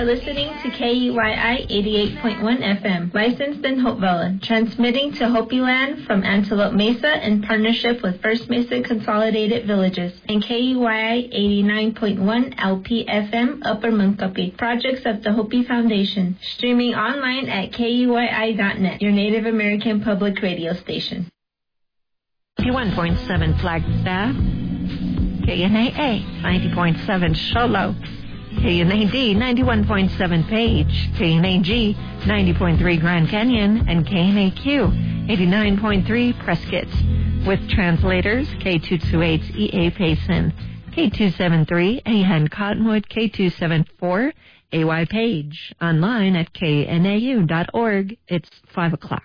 listening to KUYI 88.1 FM, licensed in Hopevilla, transmitting to Hopi Land from Antelope Mesa in partnership with First Mesa Consolidated Villages, and KUYI 89.1 LP FM, Upper Munkapi, projects of the Hopi Foundation, streaming online at KUYI.net, your Native American public radio station. 91.7 Flagstaff, KNAA 90.7 Sholo, KNAD 91.7 Page, KNAG 90.3 Grand Canyon, and KNAQ 89.3 Prescott. With translators, K228 EA Payson, K273 AN Cottonwood, K274 AY Page. Online at knau.org. It's 5 o'clock.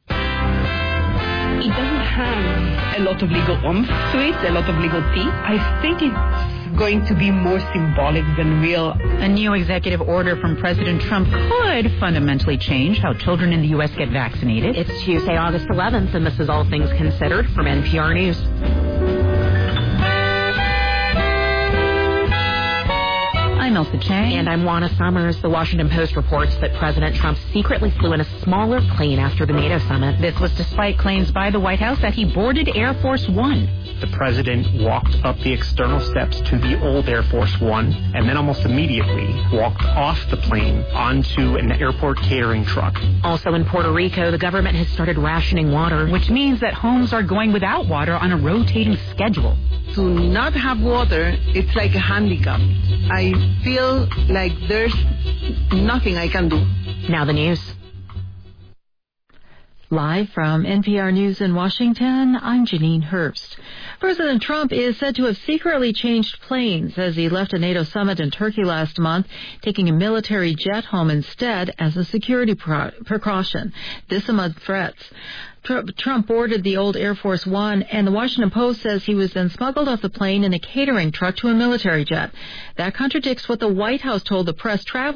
It doesn't have a lot of legal oomph to it, a lot of legal teeth. I think it's going to be more symbolic than real. A new executive order from President Trump could fundamentally change how children in the U.S. get vaccinated. It's Tuesday, August 11th, and this is All Things Considered from NPR News. I'm Elsa Chang. And I'm Juana Summers. The Washington Post reports that President Trump secretly flew in a smaller plane after the NATO summit. This was despite claims by the White House that he boarded Air Force One. The president walked up the external steps to the old Air Force One and then almost immediately walked off the plane onto an airport catering truck. Also in Puerto Rico, the government has started rationing water, which means that homes are going without water on a rotating schedule. To not have water, it's like a handicap. I feel like there's nothing I can do. Now the news. Live from NPR News in Washington, I'm Janine Herbst. President Trump is said to have secretly changed planes as he left a NATO summit in Turkey last month, taking a military jet home instead as a security precaution. This among threats. Trump boarded the old Air Force One, and the Washington Post says he was then smuggled off the plane in a catering truck to a military jet. That contradicts what the White House told the press traveling